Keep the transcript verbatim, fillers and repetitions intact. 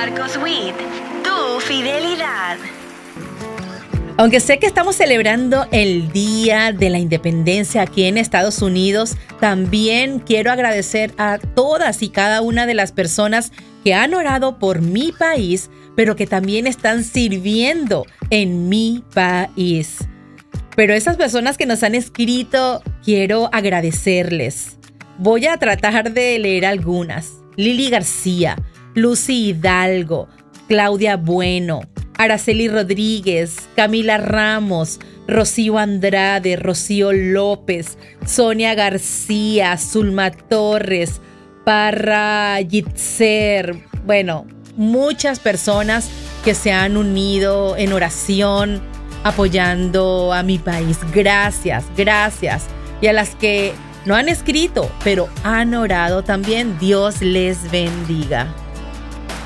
Arcos Witt, tu fidelidad. Aunque sé que estamos celebrando el Día de la Independencia aquí en Estados Unidos, también quiero agradecer a todas y cada una de las personas que han orado por mi país, pero que también están sirviendo en mi país. Pero esas personas que nos han escrito, quiero agradecerles. Voy a tratar de leer algunas. Lili García, Lucy Hidalgo, Claudia Bueno, Araceli Rodríguez, Camila Ramos, Rocío Andrade, Rocío López, Sonia García, Zulma Torres, Parra Yitzer. Bueno, muchas personas que se han unido en oración, apoyando a mi país. Gracias, gracias. Y a las que no han escrito, pero han orado también, Dios les bendiga.